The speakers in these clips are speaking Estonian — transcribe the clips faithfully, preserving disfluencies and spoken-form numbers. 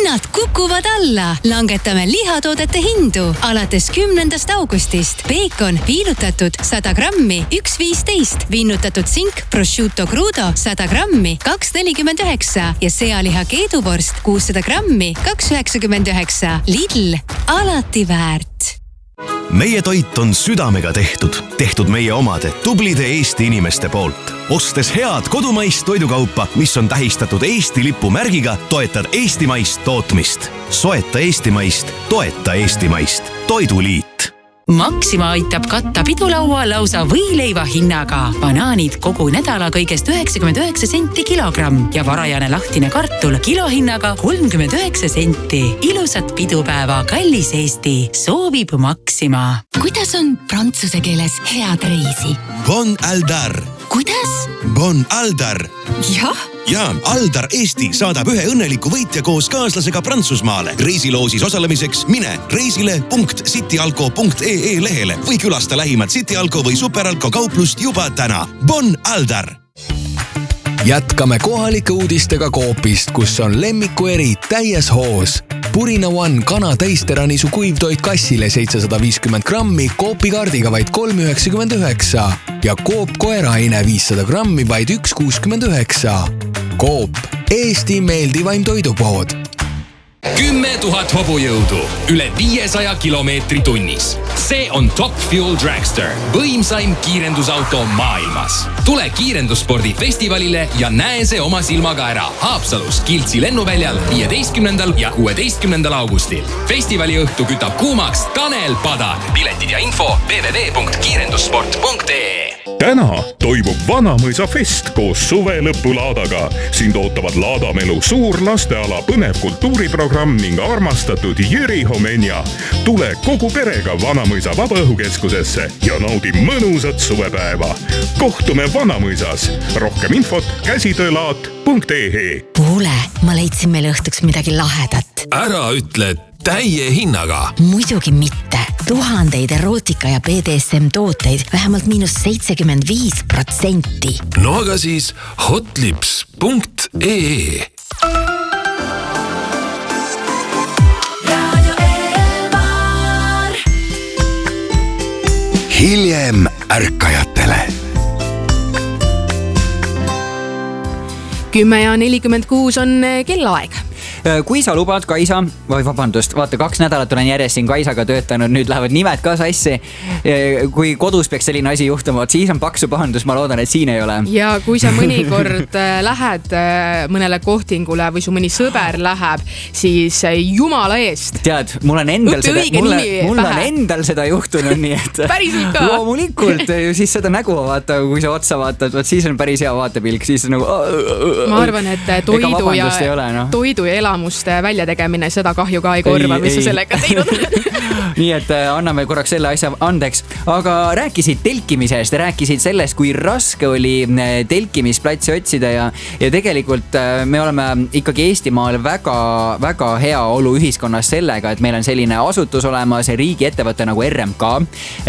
hinnad kukuvad alla. Langetame lihatoodete hindu. Alates kümnendast augustist peekon viilutatud sada grammi üks viisteist, vinnutatud sink prosciutto crudo sada grammi kaks nelikümmend üheksa ja sealiha keeduvorst kuussada grammi kaks üheksakümmend üheksa. Lidl, alati väärt. Meie toit on südamega tehtud, tehtud meie omade tublide Eesti inimeste poolt. Ostes head kodumaist toidukaupa, mis on tähistatud Eesti lipu märgiga, toetad eestimaist tootmist. Soeta eestimaist, toeta eestimaist. Toiduliit. Maxima aitab katta pidulaua lausa võileiva hinnaga. Banaanid kogu nädala kõigest üheksakümmend üheksa senti kilogramm ja varajane lahtine kartul kilohinnaga kolmkümmend üheksa senti. Ilusat pidupäeva, kallis Eesti. Soovib Maxima. Kuidas on prantsuse keeles head reisi? Bon Aldar. Kuidas? Bon Aldar. Jah? Ja, Aldar Eesti saadab ühe õnneliku võitja koos kaaslasega Prantsusmaale. Reisiloosis osalemiseks mine reisile punkt cityalko punkt ee lehele või külasta lähimat Cityalko või Superalko kauplust juba täna. Bon Aldar! Jätkame kohalike uudistega Coopist, kus on lemmikueri täies hoos. Purina One kana täisteranisu kuivtoit kassile seitsesada viiskümmend grammi Coopi kaardiga vaid kolm üheksakümmend üheksa ja Coop koeraine viissada grammi vaid üks kuuskümmend üheksa. Coop, Eesti meeldivaim toidupood. Kümme tuhat hobujõudu, üle viiesaja kilomeetri tunnis. See on Top Fuel Dragster, võimsaim kiirendusauto maailmas. Tule kiirendusspordi festivalile ja näe see oma silmaga ära. Haapsalus, Kiltsi lennuväljal viieteistkümnendal ja kuueteistkümnendal augustil. Festivali õhtu kütab kuumaks Tanel Padar. Piletid ja info w w w punkt kiirendussport punkt ee. Täna toimub Vanamõisa fest koos suvelõpulaadaga. Sind ootavad Laadamelu suur lasteala põnev kultuuriprogramm ning armastatud Jüri Homenja. Tule kogu perega Vanamõisa vabaõhukeskusesse ja naudi mõnusat suvepäeva. Kohtume Vanamõisas. Rohkem infot käsitöölaat punkt ee. Kuule, ma leidsin meile õhtuks midagi lahedat. Ära ütle täie hinnaga. Muidugi mitte. Tuhandeid erootika ja B D S M tooteid vähemalt miinus seitsekümmend viis protsenti. No aga siis hotlips punkt ee. Hiljem ärkajatele. Kümme ja nelikümmend kuus on kellaaeg. Kui sa lubad, Kaisa, või vabandust, vaata, kaks nädalat olen järjest siin Kaisaga töötanud, nüüd lähevad nimed ka sassi. Kui kodus peaks selline asi juhtuma, siis on paksu pahandus, ma loodan, et siin ei ole. Ja kui sa mõnikord lähed mõnele kohtingule või su mõni sõber läheb, siis jumala eest. Tead, mul on endal, seda, mulle, mul on endal seda juhtunud, nii et päriselt ka. Loomulikult, siis seda nägu vaata, kui sa otsa vaatad, siis on päris hea vaatepilk, siis nagu ma arvan, et toidu ja, ole, no. toidu ja elamuste väljategemine seda kahju ka ei korva, mis sa sellega teinud. Nii et anname korraks selle asja andeks. Aga rääkisid telkimisest, rääkisid sellest, kui raske oli telkimisplatsi otsida ja, ja tegelikult me oleme ikkagi Eestimaal väga, väga hea olu ühiskonnas sellega, et meil on selline asutus olemas, riigiettevõte nagu R M K,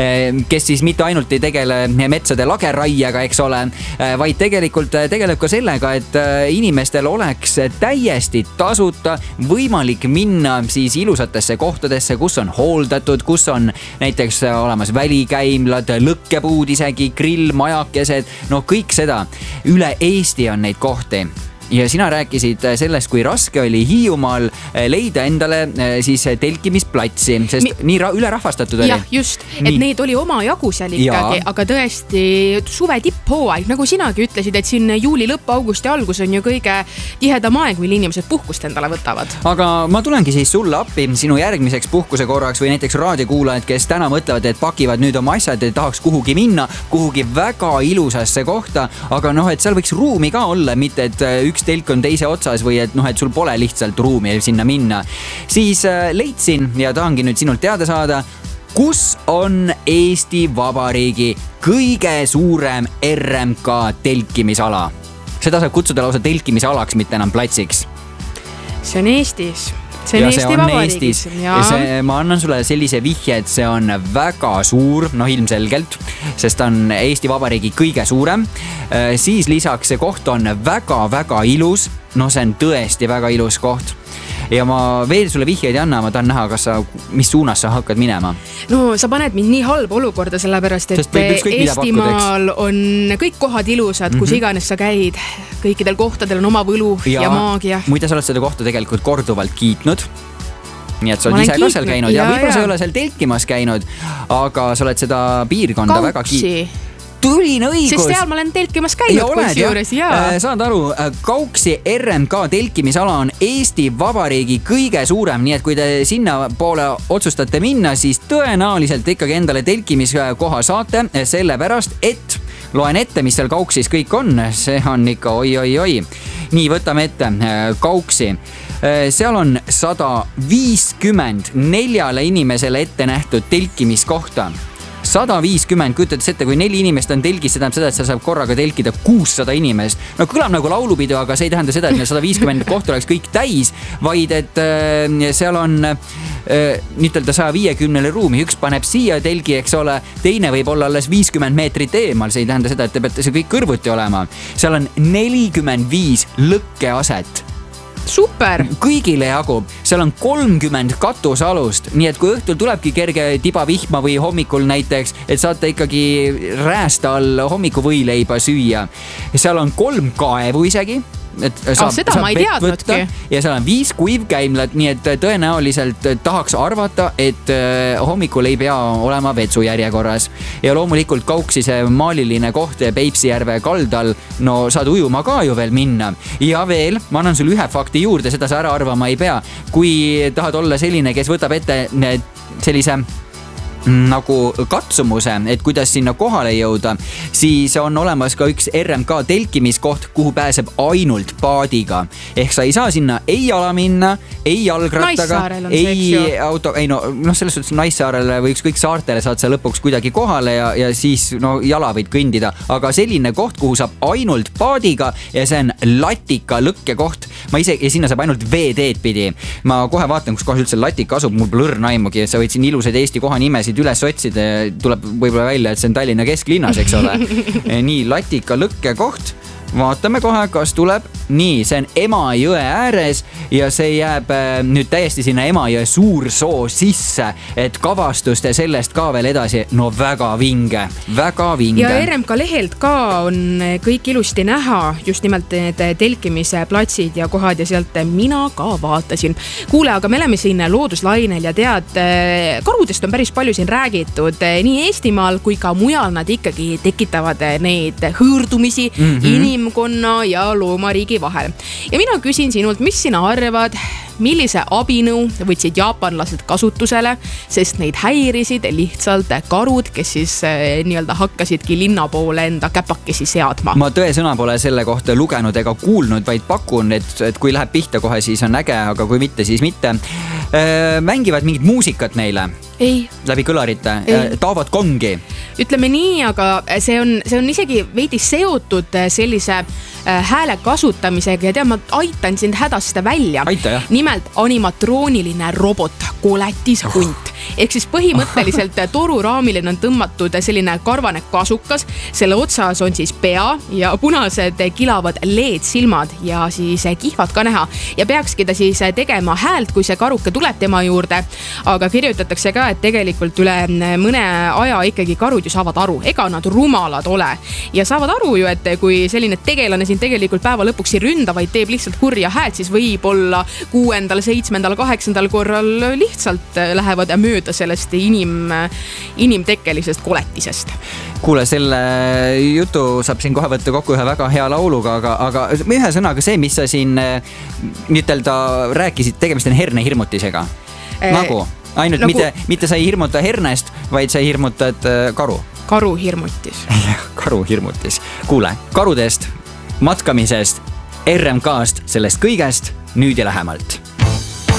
kes siis mitte ainult ei tegele metsade lageraiega, eks ole, vaid tegelikult tegeleb ka sellega, et inimestel oleks täiesti tasuta võimalik minna siis ilusatesse kohtadesse, kus on hooldatud, kus on näiteks olemas välikäimlad, lõkkepuud isegi, grillmajakesed, no kõik seda. Üle Eesti on neid kohti. Ja sina rääkisid sellest, kui raske oli Hiiumaal leida endale siis telkimisplatsi, sest Mi- nii ra- ülerahvastatud oli. Jah, just, et nii. Neid oli oma jagu seal ikkagi, ja. Aga tõesti suve tipphooaeg, nagu sinagi ütlesid, et siin juuli lõpp, augusti algus on ju kõige tihedam aeg, mil inimesed puhkust endale võtavad. Aga ma tulengi siis sulle appi sinu järgmiseks puhkuse korraks või näiteks raadiokuulajad, kes täna mõtlevad, et pakivad nüüd oma asjad ja tahaks kuhugi minna, kuhugi väga ilusasse kohta, aga noh, et seal võiks ruumi ka olla, mitte et üks telk on teise otsas või et noh, et sul pole lihtsalt ruumi sinna minna. Siis leidsin ja tahangi nüüd sinult teada saada, kus on Eesti Vabariigi kõige suurem R M K telkimisala? Seda saab kutsuda lausa telkimisalaks, mitte enam platsiks. See on Eestis. See on ja Eesti see on Vabariigis. Eestis. Ja see, ma annan sulle sellise vihje, et see on väga suur, noh ilmselgelt, sest on Eesti Vabariigi kõige suurem. Siis lisaks see koht on väga-väga ilus. No see on tõesti väga ilus koht. ja ma veel sulle vihjeid ei anna, ma tahan näha, kas sa, mis suunas sa hakkad minema. No sa paned mind nii halba olukorda, sellepärast, et Eestimaal on kõik kohad ilusad, kus mm-hmm. iganes sa käid. Kõikidel kohtadel on oma võlu ja, ja maagia. Muide, sa oled seda kohta tegelikult korduvalt kiitnud. Nii et sa oled ise ka seal käinud ja, ja võib-olla sa ei ole seal telkimas käinud, aga sa oled seda piirkonda Kauksi. Väga kiitnud. Tulin õigus. Sest seal ma olen telkimas käinud kus juures. Saad aru, Kauksi R M K telkimisala on Eesti Vabariigi kõige suurem, nii et kui te sinna poole otsustate minna, siis tõenäoliselt ikkagi endale telkimiskoha saate, sellepärast, et loen ette, mis seal Kauksis kõik on. See on ikka oi, oi, oi. Nii, võtame ette Kauksi. Seal on sada viiskümmend neljale inimesele ette nähtud telkimiskohta. sada viiskümmend, kujutades ette, kui neli inimest on telgis, see tähendab seda, et sa saab korraga telkida kuussada inimest. No kõlab nagu laulupidu, aga see ei tähenda seda, et need sada viiskümmend kohta oleks kõik täis, vaid et äh, seal on äh, niitelda sada viiekümnele ruumi. Üks paneb siia telgi, eks ole, teine võib olla alles viiskümmend meetrit eemal. See ei tähenda seda, et te peate see kõik kõrvuti olema. Seal on nelikümmend viis lõkkeaset. Super! Kõigile jagub, seal on kolmkümmend katusalust, nii et kui õhtul tulebki kerge tiba vihma või hommikul näiteks, et saate ikkagi räästa all hommiku võileiba süüa. Seal on kolm kaevu isegi. Et saab, ah, seda ma ei teadnudki. Ja seal on viis kuivkäimlat, nii et tõenäoliselt tahaks arvata, et hommikul ei pea olema vetsu järjekorras. Ja loomulikult Kauksi see maaliline koht Peipsijärve kaldal, no saad ujuma ka ju veel minna. Ja veel, ma annan sul ühe fakti juurde, seda sa ära arvama ei pea. Kui tahad olla selline, kes võtab ette sellise nagu katsumuse, et kuidas sinna kohale jõuda, siis on olemas ka üks R M K telkimiskoht, kuhu pääseb ainult paadiga. Ehk sa ei saa sinna ei jala minna, ei jalgrattaga, ei auto, ei no, no selles suhtes Naissaarele või ükskõik saartele saad sa lõpuks kuidagi kohale ja, ja siis no jala võid kõndida. Aga selline koht, kuhu saab ainult paadiga ja see on Latika lõkkekoht. Ma ise, ja sinna saab ainult veeteed pidi. Ma kohe vaatan, kus kohas üldse Latika asub, mul pole õrna aimugi, et sa võid siin ilusaid Eesti kohanimesid üles otsida ja tuleb võib-olla välja, et see on Tallinna kesklinnas, eks ole. Nii, Latika lõkkekoht. Vaatame kohe, kas tuleb. Nii, see on Emajõe ääres ja see jääb nüüd täiesti sinna Emajõe Suursoo sisse, et kavastust ja sellest ka veel edasi. No väga vinge, väga vinge. Ja R M K lehelt ka on kõik ilusti näha, just nimelt need telkimise platsid ja kohad ja sealt mina ka vaatasin. Kuule, aga me oleme siin looduslainel ja tead, karudest on päris palju siin räägitud. Nii Eestimaal kui ka mujal nad ikkagi tekitavad neid hõõrdumisi mm-hmm. inimkonna ja loomariigi vahel. Ja mina küsin sinult, mis sina arvad, millise abinõu võtsid jaapanlased kasutusele, sest neid häirisid lihtsalt karud, kes siis nii-öelda hakkasidki linna poole enda käpakesi seadma. Ma tõesõna pole selle kohta lugenud ega kuulnud, vaid pakun, et, et kui läheb pihta kohe, siis on äge, aga kui mitte, siis mitte. Mängivad mingit muusikat neile? Ei. Läbi kõlarite? Ei. Taavad kongi? Ütleme nii, aga see on, see on isegi veidi seotud sellise hääle kasutamisega ja tea, ma aitan sind hädast välja. Aita, jah. Nimelt animatrooniline robot, koletishunt. Ehk siis põhimõtteliselt toruraamiline on tõmmatud selline karvane kasukas, selle otsas on siis pea ja punased kilavad leedsilmad ja siis kihvad ka näha. Ja peakski ta siis tegema häält, kui see karuke tuleb tema juurde, aga kirjutatakse ka, et tegelikult üle mõne aja ikkagi karud ju saavad aru, ega nad rumalad ole. Ja saavad aru ju, et kui selline tegelane siin tegelikult päeva lõpuks ei ründa, vaid teeb lihtsalt kurja häält, siis võib olla kuuendal, seitsmendal, kaheksandal korral lihtsalt lähevad mööda sellest inim, inimtekkelisest koletisest. Kuule, selle jutu saab siin kohe võtta kokku ühe väga hea lauluga, aga, aga ühe sõnaga see, mis sa siin niitelda rääkisid, tegemist on hernehirmutisega. Nagu? Ainult nagu... mitte, mitte sa ei hirmuta hernest, vaid sa hirmutad karu. Karu hirmutis. Karu hirmutis. Kuule, karudest, matkamisest, R M K-st, sellest kõigest nüüd ja lähemalt.